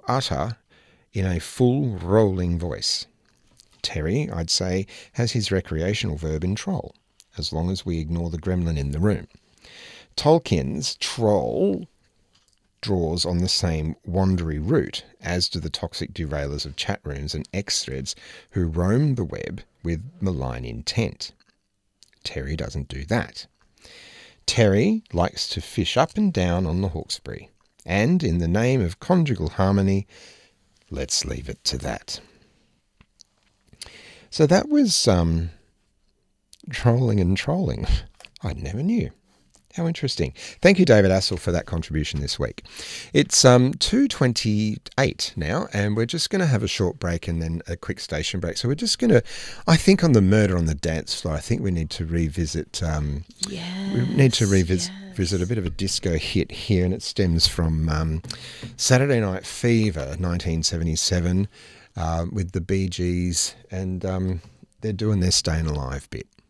utter in a full rolling voice. Terry, I'd say, has his recreational verb in troll, as long as we ignore the gremlin in the room. Tolkien's troll draws on the same wandery route, as do the toxic derailers of chat rooms and X-threads who roam the web with malign intent. Terry doesn't do that. Terry likes to fish up and down on the Hawkesbury, and in the name of conjugal harmony, let's leave it to that. So that was trolling and trolling. I never knew. How interesting. Thank you, David Assel, for that contribution this week. It's 2:28 now, and we're just going to have a short break and then a quick station break. So we're just going to, I think on the Murder on the Dance Floor, I think we need to revisit, visit a bit of a disco hit here, and it stems from Saturday Night Fever, 1977, with the Bee Gees, and they're doing their Staying Alive bit.